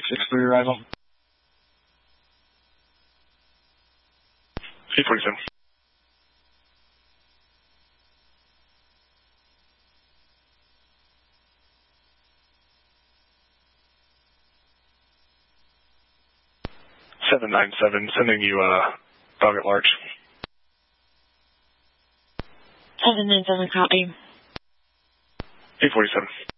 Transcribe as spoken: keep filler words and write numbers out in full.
six three arrival. eight forty-seven. seven nine seven, sending you uh, target large. seven nine seven, copy. eight forty-seven.